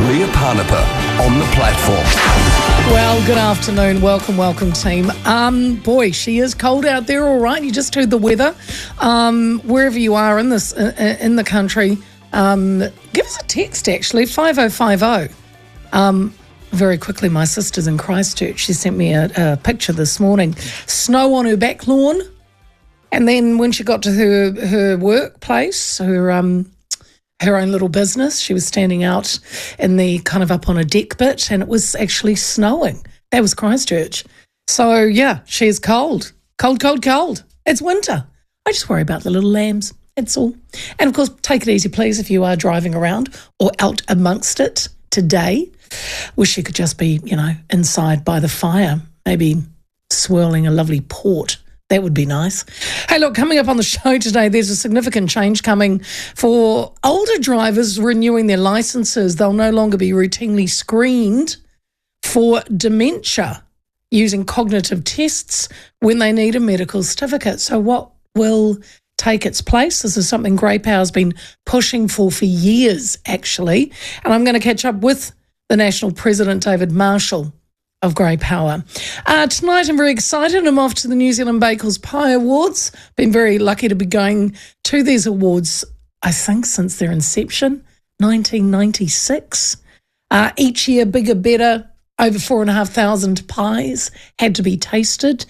Leah Parnapa on the platform. Well, good afternoon. Welcome, team. Boy, she is cold out there, all right. You just heard the weather. Wherever you are in the country, give us a text, actually, 5050. Very quickly, my sister's in Christchurch. She sent me a picture this morning. Snow on her back lawn. And then when she got to her workplace, her own little business, she was standing out in the kind of up on a deck bit, and it was actually snowing. That was Christchurch. So, yeah, she's cold. Cold. It's winter. I just worry about the little lambs. That's all. And, of course, take it easy, please, if you are driving around or out amongst it today. Wish you could just be, inside by the fire, maybe swirling a lovely port. That would be nice. Hey, look, coming up on the show today, there's a significant change coming for older drivers renewing their licences. They'll no longer be routinely screened for dementia using cognitive tests when they need a medical certificate. So what will take its place? This is something Grey Power's been pushing for years, actually. And I'm going to catch up with the National President, David Marshall, of Grey Power. Tonight I'm very excited. I'm off to the New Zealand Bakers Pie Awards. Been very lucky to be going to these awards, I think, since their inception, 1996. Each year, bigger, better, over 4,500 pies had to be tasted.